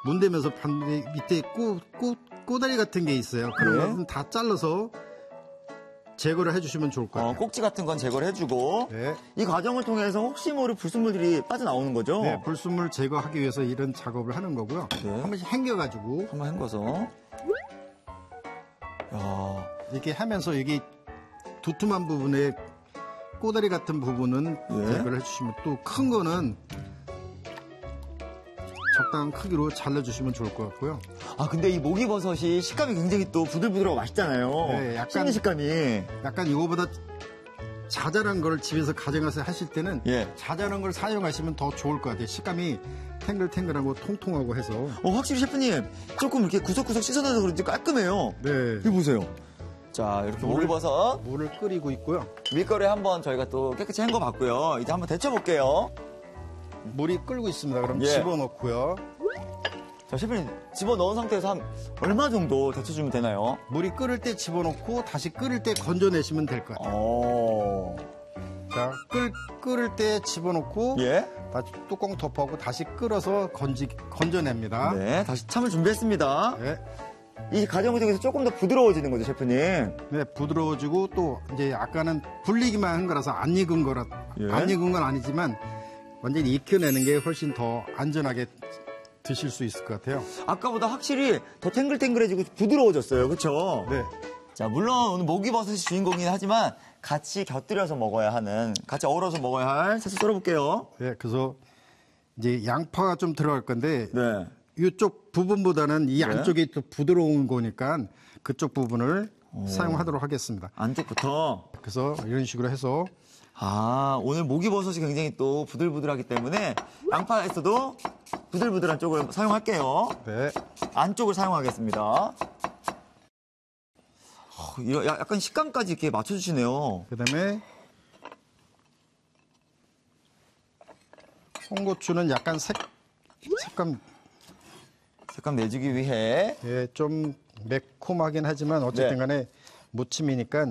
문대면서 밑에 꼬다리 같은 게 있어요. 그런 네. 것은 다 잘라서 제거를 해주시면 좋을 것 같아요. 꼭지 같은 건 제거를 해주고 네. 이 과정을 통해서 혹시 모를 불순물들이 빠져나오는 거죠? 네, 불순물 제거하기 위해서 이런 작업을 하는 거고요. 네. 한 번씩 헹겨가지고 한번 헹궈서. 야, 이렇게 하면서 여기 두툼한 부분에 꼬다리 같은 부분은 예. 제거를 해주시면 또 큰 거는 적당한 크기로 잘라주시면 좋을 것 같고요. 근데 이 목이버섯이 식감이 굉장히 또 부들부들하고 맛있잖아요. 네, 약간- 씹는 식감이. 약간 이거보다 자잘한 걸 집에서 가져가서 하실 때는 예. 자잘한 걸 사용하시면 더 좋을 것 같아요. 식감이 탱글탱글하고 통통하고 해서. 확실히 셰프님 조금 이렇게 구석구석 씻어놔서 그런지 깔끔해요. 네. 이거 보세요. 자, 이렇게 목이버섯 물을 끓이고 있고요. 밀가루에 한번 저희가 또 깨끗이 헹궈봤고요. 이제 한번 데쳐볼게요. 물이 끓고 있습니다. 그럼 예. 집어넣고요. 자, 셰프님 집어넣은 상태에서 한 얼마 정도 데쳐주면 되나요? 물이 끓을 때 집어넣고 다시 끓을 때 건져내시면 될 것 같아요. 자, 끓을 때 집어넣고 예. 다시 뚜껑 덮어하고 다시 끓어서 건져냅니다. 네, 다시 참을 준비했습니다. 네. 이 과정을 통해서 조금 더 부드러워지는 거죠, 셰프님. 네, 부드러워지고 또 이제 아까는 불리기만 한 거라서 안 익은 건 아니지만 완전히 익혀내는 게 훨씬 더 안전하게 드실 수 있을 것 같아요. 아까보다 확실히 더 탱글탱글해지고 부드러워졌어요, 그렇죠? 네. 자, 물론 오늘 목이버섯이 주인공이긴 하지만 같이 곁들여서 먹어야 하는, 같이 어우러서 먹어야 할 채소 썰어볼게요. 네, 그래서 이제 양파가 좀 들어갈 건데 네. 이쪽 부분보다는 이 안쪽이 또 부드러운 거니까 그쪽 부분을 사용하도록 하겠습니다. 안쪽부터. 그래서 이런 식으로 해서 오늘 목이버섯이 굉장히 또 부들부들하기 때문에 양파에서도 부들부들한 쪽을 사용할게요. 네. 안쪽을 사용하겠습니다. 약간 식감까지 이렇게 맞춰주시네요. 그다음에 홍고추는 약간 색감 내주기 위해. 예, 좀 매콤하긴 하지만 어쨌든 간에 무침이니까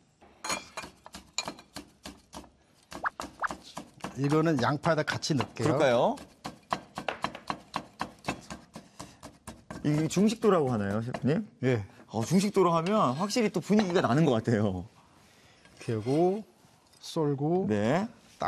이거는 양파에다 같이 넣을게요. 그럴까요? 이게 중식도라고 하나요, 셰프님? 예. 중식도로 하면 확실히 또 분위기가 나는 것 같아요. 이렇게 하고 썰고 네.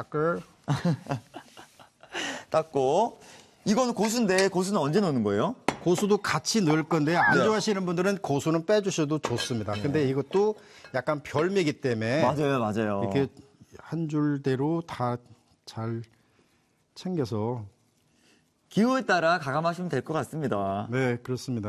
닦고 이거는 고수인데 고수는 언제 넣는 거예요? 고수도 같이 넣을 건데 안 좋아하시는 분들은 고수는 빼주셔도 좋습니다. 근데 이것도 약간 별미이기 때문에 맞아요. 이렇게 한 줄대로 다 잘 챙겨서 기호에 따라 가감하시면 될 것 같습니다. 네, 그렇습니다.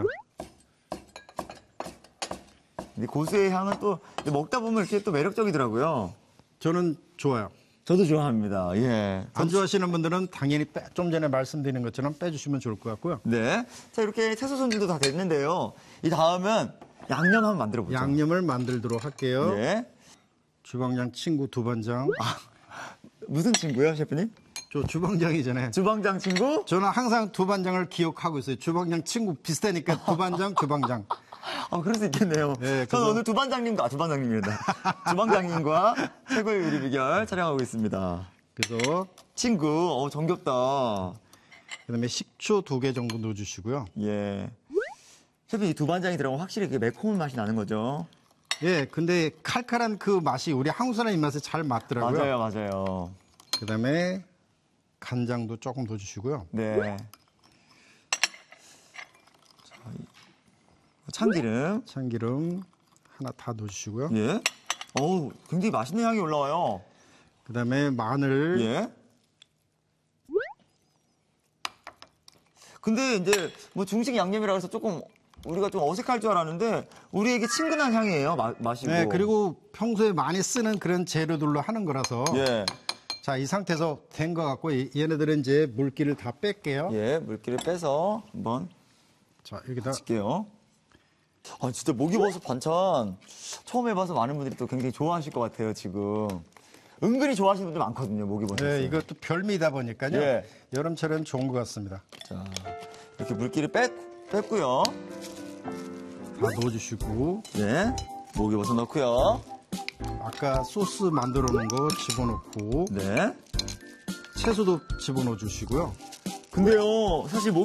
근데 고수의 향은 또 먹다 보면 이렇게 또 매력적이더라고요. 저는 좋아요. 저도 좋아합니다. 예. 안 좋아하시는 분들은 당연히 좀 전에 말씀드린 것처럼 빼주시면 좋을 것 같고요. 네. 자, 이렇게 채소 손질도 다 됐는데요. 이 다음은 양념 한번 만들어 보죠. 양념을 만들도록 할게요. 네. 주방장 친구 두반장. 무슨 친구요, 셰프님? 저 주방장이잖아요. 주방장 친구? 저는 항상 두반장을 기억하고 있어요. 주방장 친구 비슷하니까 두반장, 주방장. 그럴 수 있겠네요. 네, 저는 오늘 두반장님과 주방장님과 최고의 요리 비결 촬영하고 있습니다. 그래서 친구, 정겹다. 그다음에 식초 2개 정도 넣어주시고요. 예. 셰프님, 이 두반장이 들어가면 확실히 그 매콤한 맛이 나는 거죠? 예, 근데 칼칼한 그 맛이 우리 한국 사람 입맛에 잘 맞더라고요. 맞아요. 그다음에 간장도 조금 넣어주시고요. 네. 참기름. 참기름 하나 다 넣어주시고요. 예. 굉장히 맛있는 향이 올라와요. 그다음에 마늘. 예. 근데 이제 뭐 중식 양념이라 해서 조금 우리가 좀 어색할 줄 알았는데 우리에게 친근한 향이에요. 맛이고. 네, 그리고 평소에 많이 쓰는 그런 재료들로 하는 거라서. 예. 자, 이 상태에서 된 것 같고 얘네들은 이제 물기를 다 뺄게요. 예, 물기를 빼서 한번 자, 여기다 칠게요. 진짜 목이버섯 반찬 처음 해봐서 많은 분들이 또 굉장히 좋아하실 것 같아요, 지금. 은근히 좋아하시는 분들 많거든요, 목이버섯. 네, 이것도 별미다 보니까요. 예. 여름철에는 좋은 것 같습니다. 자, 이렇게 물기를 뺐고요. 다 넣어주시고 네, 목이버섯 넣고요. 아까 소스 만들어 놓은 거 집어넣고 네. 채소도 집어넣어 주시고요. 근데요, 사실